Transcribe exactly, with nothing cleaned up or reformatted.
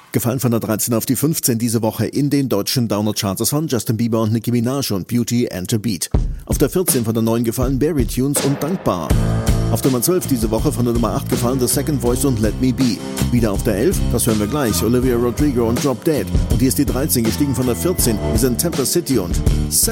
Gefallen von der dreizehn auf die fünfzehn diese Woche in den deutschen Downer-Charts von Justin Bieber und Nicki Minaj und Beauty and the Beat. Auf der vierzehn von der neun gefallen Barry Tunes und Dankbar. Auf der Nummer zwölf diese Woche von der Nummer acht gefallen The Second Voice und Let Me Be. Wieder auf der elf, das hören wir gleich, Olivia Rodrigo und Drop Dead. Und hier ist die dreizehn, gestiegen von der vierzehn, wir sind Temper City und